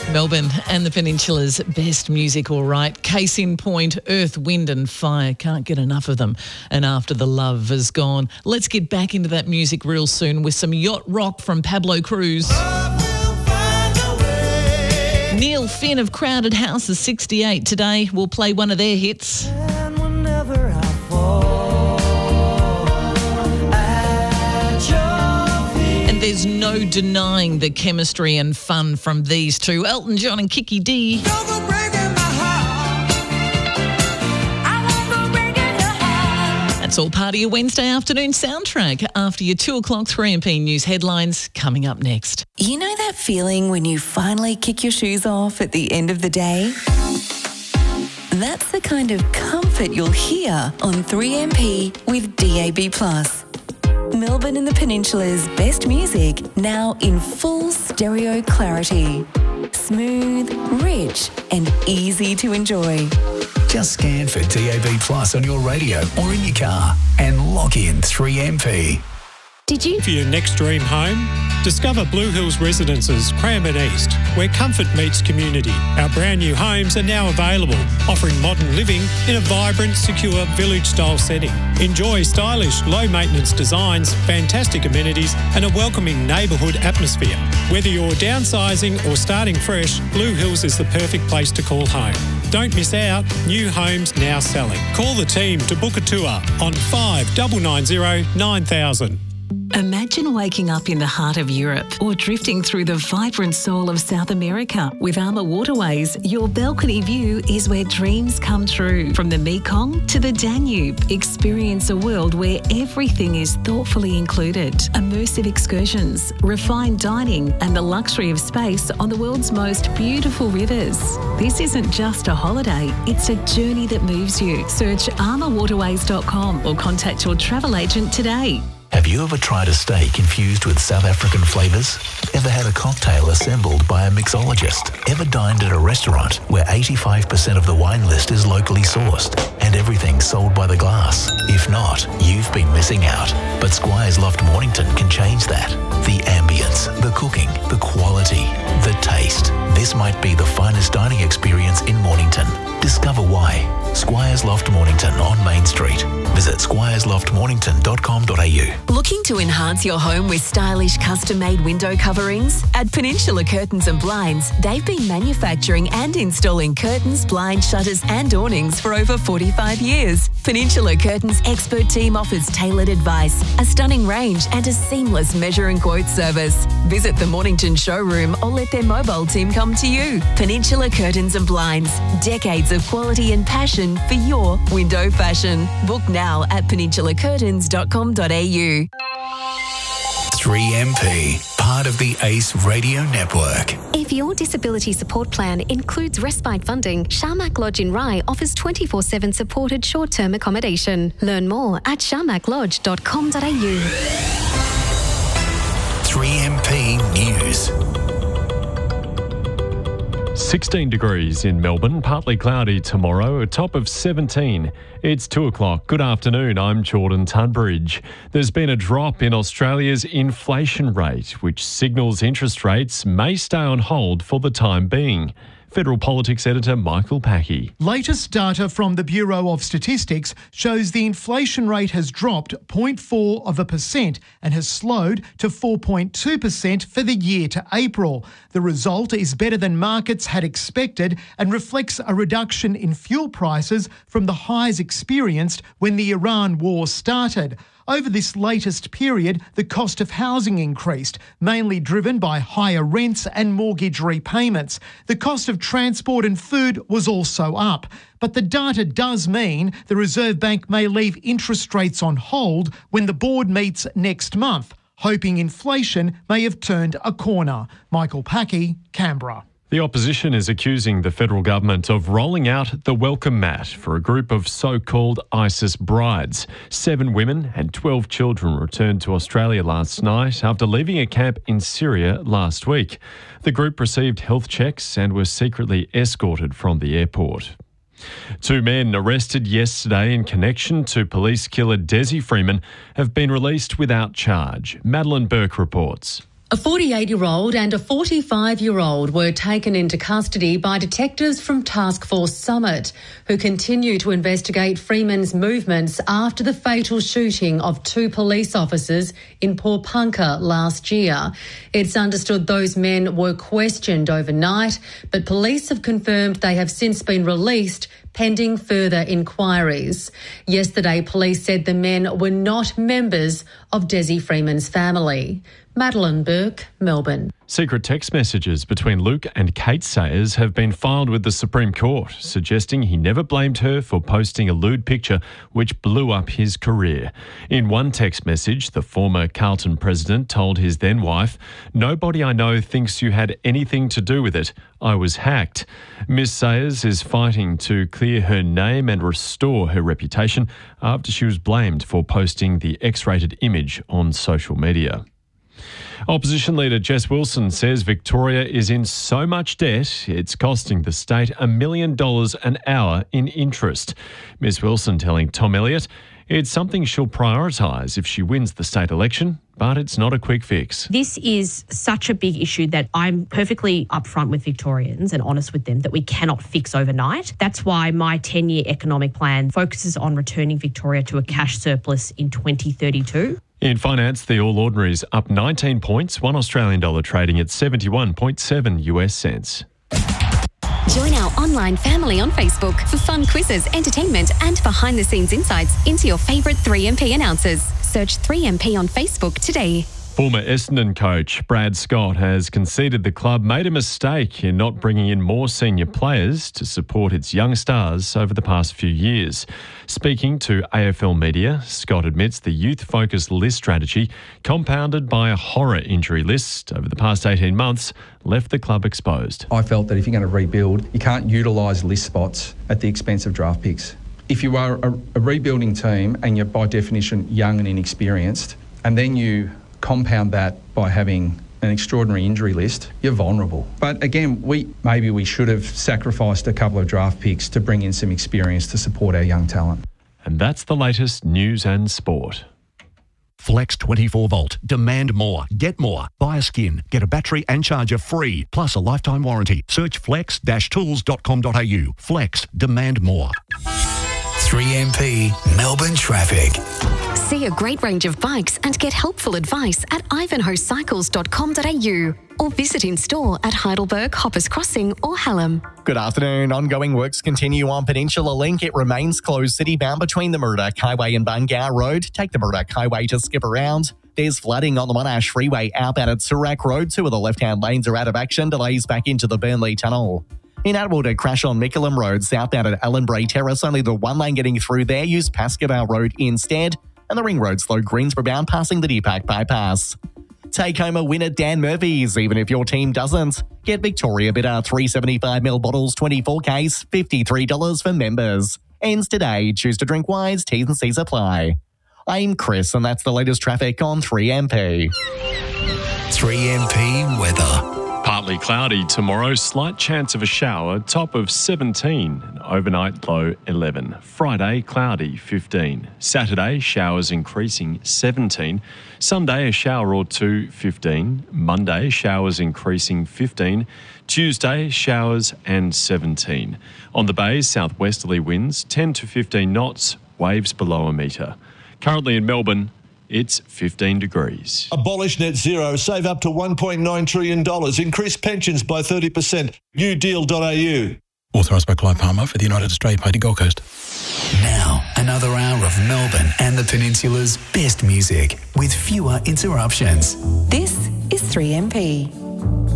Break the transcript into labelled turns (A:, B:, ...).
A: Melbourne and the Peninsula's best music, all right. Case in point, Earth, Wind and Fire. Can't get enough of them. And After the Love is Gone. Let's get back into that music real soon with some yacht rock from Pablo Cruz. Neil Finn of Crowded House is 68 today. We'll play one of their hits.
B: And whenever I fall at your feet.
A: And there's no denying the chemistry and fun from these two, Elton John and Kiki D. That's all part of your Wednesday afternoon soundtrack after your 2 o'clock 3MP news headlines coming up next.
C: You know that feeling when you finally kick your shoes off at the end of the day? That's the kind of comfort you'll hear on 3MP with DAB+. Melbourne and the Peninsula's best music now in full stereo clarity. Smooth, rich and easy to enjoy.
D: Just scan for DAB Plus on your radio or in your car and lock in 3MP.
C: Did you?
E: For your next dream home, discover Blue Hills Residences, Cranbourne East, where comfort meets community. Our brand new homes are now available, offering modern living in a vibrant, secure, village-style setting. Enjoy stylish, low-maintenance designs, fantastic amenities and a welcoming neighbourhood atmosphere. Whether you're downsizing or starting fresh, Blue Hills is the perfect place to call home. Don't miss out. New homes now selling. Call the team to book a tour on 5990 9000.
F: Imagine waking up in the heart of Europe or drifting through the vibrant soul of South America. With Armour Waterways, your balcony view is where dreams come true. From the Mekong to the Danube, experience a world where everything is thoughtfully included. Immersive excursions, refined dining and the luxury of space on the world's most beautiful rivers. This isn't just a holiday, it's a journey that moves you. Search armourwaterways.com or contact your travel agent today.
D: Have you ever tried a steak infused with South African flavours? Ever had a cocktail assembled by a mixologist? Ever dined at a restaurant where 85% of the wine list is locally sourced and everything sold by the glass? If not, you've been missing out. But Squires Loft Mornington can change that. The ambience, the cooking, the quality, the taste. This might be the finest dining experience in Mornington. Discover why. Squires Loft Mornington on Main Street. Visit squiresloftmornington.com.au.
G: Looking to enhance your home with stylish custom-made window coverings? At Peninsula Curtains and Blinds, they've been manufacturing and installing curtains, blinds, shutters and awnings for over 45 years. Peninsula Curtains' expert team offers tailored advice, a stunning range and a seamless measure and quote service. Visit the Mornington showroom or let their mobile team come to you. Peninsula Curtains and Blinds, decades of quality and passion for your window fashion. Book now at peninsulacurtains.com.au.
D: 3MP, part of the ACE Radio Network.
H: If your disability support plan includes respite funding, Sharmak Lodge in Rye offers 24/7 supported short-term accommodation. Learn more at sharmaklodge.com.au.
D: 3MP News.
I: 16 degrees in Melbourne, partly cloudy tomorrow, a top of 17. It's 2 o'clock. Good afternoon, I'm Jordan Tudbridge. There's been a drop in Australia's inflation rate, which signals interest rates may stay on hold for the time being. Federal Politics Editor Michael Packey.
J: Latest data from the Bureau of Statistics shows the inflation rate has dropped 0.4% and has slowed to 4.2% for the year to April. The result is better than markets had expected and reflects a reduction in fuel prices from the highs experienced when the Iran war started. Over this latest period, the cost of housing increased, mainly driven by higher rents and mortgage repayments. The cost of transport and food was also up. But the data does mean the Reserve Bank may leave interest rates on hold when the board meets next month, hoping inflation may have turned a corner. Michael Packey, Canberra.
I: The opposition is accusing the federal government of rolling out the welcome mat for a group of so-called ISIS brides. 7 women and 12 children returned to Australia last night after leaving a camp in Syria last week. The group received health checks and were secretly escorted from the airport. 2 men arrested yesterday in connection to police killer Desi Freeman have been released without charge. Madeline Burke reports.
K: A 48-year-old and a 45-year-old were taken into custody by detectives from Task Force Summit, who continue to investigate Freeman's movements after the fatal shooting of 2 police officers in Pawnpukka last year. It's understood those men were questioned overnight, but police have confirmed they have since been released pending further inquiries. Yesterday, police said the men were not members of Desi Freeman's family. Madeline Burke, Melbourne.
I: Secret text messages between Luke and Kate Sayers have been filed with the Supreme Court, suggesting he never blamed her for posting a lewd picture which blew up his career. In one text message, the former Carlton president told his then wife, "Nobody I know thinks you had anything to do with it. I was hacked." Miss Sayers is fighting to clear her name and restore her reputation after she was blamed for posting the X-rated image on social media. Opposition leader Jess Wilson says Victoria is in so much debt it's costing the state $1 million an hour in interest. Ms Wilson telling Tom Elliott it's something she'll prioritise if she wins the state election, but it's not a quick fix.
L: This is such a big issue that I'm perfectly upfront with Victorians and honest with them that we cannot fix overnight. That's why my 10-year economic plan focuses on returning Victoria to a cash surplus in 2032.
I: In finance, the All Ordinaries up 19 points, $1 Australian dollar trading at 71.7 US cents.
H: Join our online family on Facebook for fun quizzes, entertainment and behind-the-scenes insights into your favourite 3MP announcers. Search 3MP on Facebook today.
I: Former Essendon coach Brad Scott has conceded the club made a mistake in not bringing in more senior players to support its young stars over the past few years. Speaking to AFL Media, Scott admits the youth-focused list strategy, compounded by a horror injury list over the past 18 months, left the club exposed.
M: I felt that if you're going to rebuild, you can't utilise list spots at the expense of draft picks. If you are a rebuilding team and you're by definition young and inexperienced, and then you compound that by having an extraordinary injury list, you're vulnerable. But again, maybe we should have sacrificed a couple of draft picks to bring in some experience to support our young talent.
I: And that's the latest news and sport.
N: Flex 24 volt. Demand more. Get more. Buy a skin. Get a battery and charger free, plus a lifetime warranty. Search flex-tools.com.au. Flex. Demand more.
D: 3MP Melbourne Traffic.
H: See a great range of bikes and get helpful advice at ivanhoecycles.com.au or visit in store at Heidelberg, Hoppers Crossing or Hallam.
O: Good afternoon. Ongoing works continue on Peninsula Link. It remains closed citybound between the Murdoch Highway and Bungar Road. Take the Murdoch Highway to skip around. There's flooding on the Monash Freeway outbound at Surak Road. 2 of the left-hand lanes are out of action. Delays back into the Burnley Tunnel. In Atwood, a crash on Mickleham Road, southbound at Allenbury Terrace. Only the one lane getting through there. Use Pascoe Road instead. And the Ring Road slow Greensboro bound passing the Deepak bypass. Take home a win at Dan Murphy's, even if your team doesn't. Get Victoria Bitter 375ml bottles, 24 case, $53 for members. Ends today. Choose to drink wise. T's and C's apply. I'm Chris, and that's the latest traffic on 3MP.
D: 3MP weather.
I: Partly cloudy tomorrow, slight chance of a shower, top of 17, and overnight low 11. Friday, cloudy 15. Saturday, showers increasing 17. Sunday, a shower or 2, 15. Monday, showers increasing 15. Tuesday, showers and 17. On the bays, southwesterly winds 10 to 15 knots, waves below a metre. Currently in Melbourne, it's 15 degrees.
P: Abolish net zero, save up to $1.9 trillion, increase pensions by 30%. newdeal.au.
Q: Authorised by Clive Palmer for the United Australia Party Gold Coast.
D: Now, another hour of Melbourne and the Peninsula's best music with fewer interruptions.
C: This is 3MP.